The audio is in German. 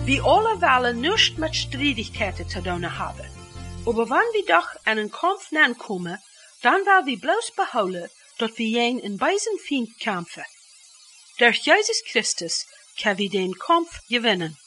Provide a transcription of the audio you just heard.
Wir alle wollen nicht mit Streitigkeiten zu tun haben. Aber wenn wir doch an einen Kampf nankommen, dann will wir bloß behouden, dass wir gegen einen bösen Feind kämpfen. Durch Jesus Christus können wir den Kampf gewinnen.